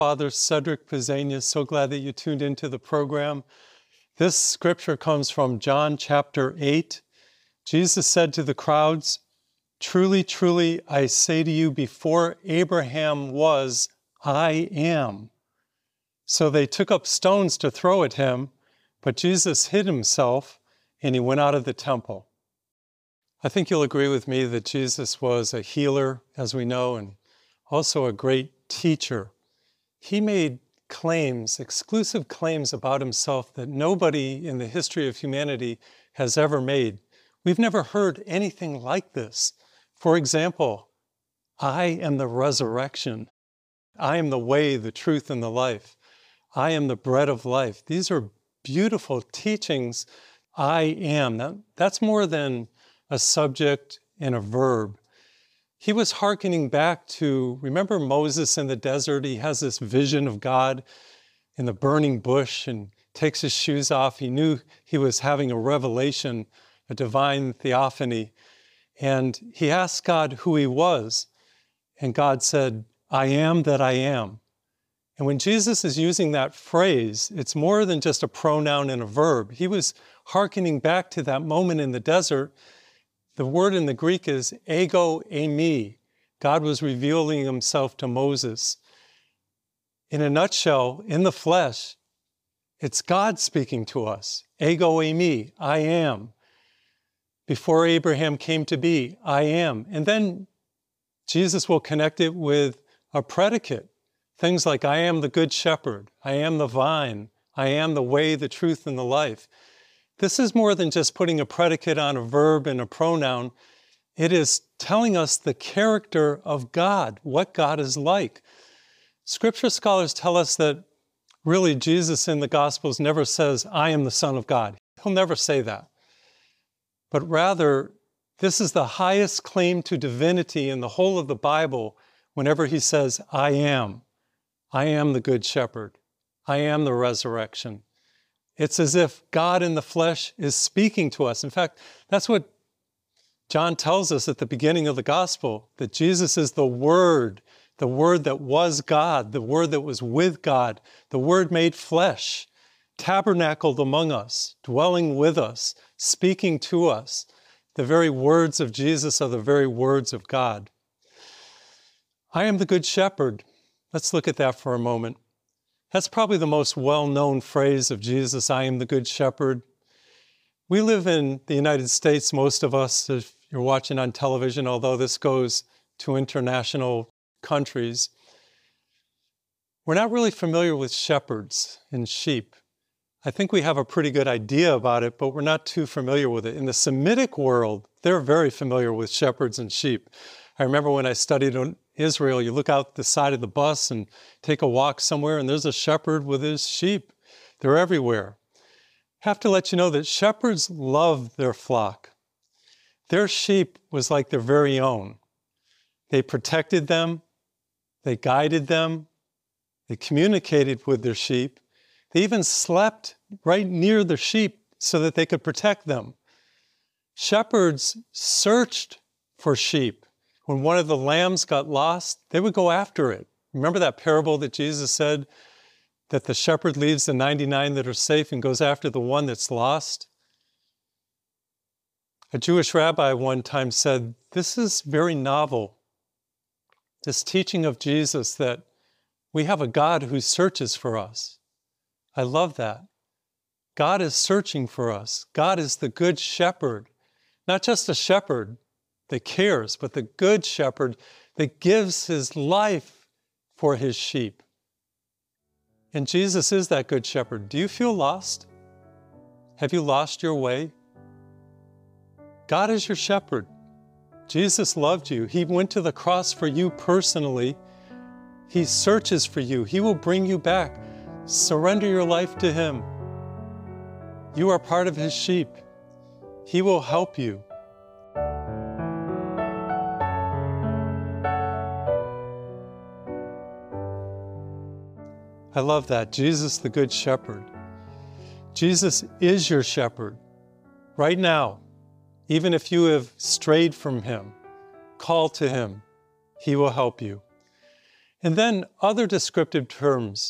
Father Cedric Pizzania, so glad that you tuned into the program. This scripture comes from John chapter 8. Jesus said to the crowds, "Truly, truly, I say to you, before Abraham was, I am." So they took up stones to throw at him, but Jesus hid himself and he went out of the temple. I think you'll agree with me that Jesus was a healer, as we know, and also a great teacher. He made claims, exclusive claims about himself that nobody in the history of humanity has ever made. We've never heard anything like this. For example, I am the resurrection. I am the way, the truth, and the life. I am the bread of life. These are beautiful teachings. I am. That's more than a subject and a verb. He was hearkening back to, remember Moses in the desert? He has this vision of God in the burning bush and takes his shoes off. He knew he was having a revelation, a divine theophany. And he asked God who he was. And God said, "I am that I am." And when Jesus is using that phrase, it's more than just a pronoun and a verb. He was hearkening back to that moment in the desert. The word in the Greek is ego eimi. God was revealing himself to Moses. In a nutshell, in the flesh, it's God speaking to us. Ego eimi, I am. Before Abraham came to be, I am. And then Jesus will connect it with a predicate. Things like, I am the good shepherd. I am the vine. I am the way, the truth, and the life. This is more than just putting a predicate on a verb and a pronoun. It is telling us the character of God, what God is like. Scripture scholars tell us that really Jesus in the Gospels never says, I am the Son of God. He'll never say that. But rather, this is the highest claim to divinity in the whole of the Bible whenever he says, I am. I am the good shepherd. I am the resurrection. It's as if God in the flesh is speaking to us. In fact, that's what John tells us at the beginning of the gospel, that Jesus is the Word that was God, the Word that was with God, the Word made flesh, tabernacled among us, dwelling with us, speaking to us. The very words of Jesus are the very words of God. I am the good shepherd. Let's look at that for a moment. That's probably the most well-known phrase of Jesus, I am the good shepherd. We live in the United States, most of us, if you're watching on television, although this goes to international countries. We're not really familiar with shepherds and sheep. I think we have a pretty good idea about it, but we're not too familiar with it. In the Semitic world, they're very familiar with shepherds and sheep. I remember when I studied in Israel, you look out the side of the bus and take a walk somewhere, and there's a shepherd with his sheep. They're everywhere. I have to let you know that shepherds love their flock. Their sheep was like their very own. They protected them, they guided them, they communicated with their sheep. They even slept right near the sheep so that they could protect them. Shepherds searched for sheep. When one of the lambs got lost, they would go after it. Remember that parable that Jesus said that the shepherd leaves the 99 that are safe and goes after the one that's lost? A Jewish rabbi one time said, this is very novel, this teaching of Jesus that we have a God who searches for us. I love that. God is searching for us. God is the good shepherd, not just a shepherd that cares, but the good shepherd that gives his life for his sheep. And Jesus is that good shepherd. Do you feel lost? Have you lost your way? God is your shepherd. Jesus loved you. He went to the cross for you personally. He searches for you. He will bring you back. Surrender your life to him. You are part of his sheep. He will help you. I love that. Jesus, the Good Shepherd. Jesus is your shepherd. Right now, even if you have strayed from him, call to him. He will help you. And then other descriptive terms